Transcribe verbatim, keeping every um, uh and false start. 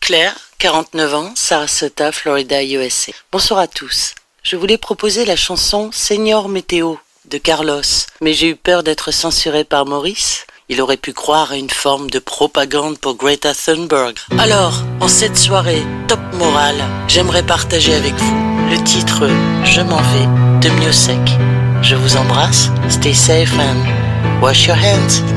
Claire, quarante-neuf ans, Sarasota, Florida, U S A. Bonsoir à tous. Je voulais proposer la chanson Señor Météo de Carlos, mais j'ai eu peur d'être censuré par Maurice. Il aurait pu croire à une forme de propagande pour Greta Thunberg. Alors, en cette soirée top morale, j'aimerais partager avec vous le titre Je m'en vais de Miossec. Je vous embrasse, stay safe and wash your hands.